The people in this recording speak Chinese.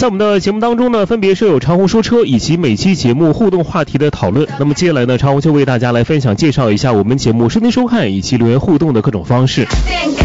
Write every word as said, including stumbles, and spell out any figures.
在我们的节目当中呢，分别是有长虹说车以及每期节目互动话题的讨论。那么接下来呢，长虹就为大家来分享介绍一下我们节目收听收看以及留言互动的各种方式。